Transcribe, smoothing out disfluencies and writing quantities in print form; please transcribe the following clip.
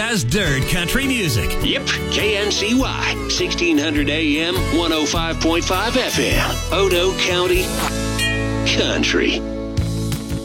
as dirt country music. Yep, KNCY, 1600 AM, 105.5 FM, Odo County Country.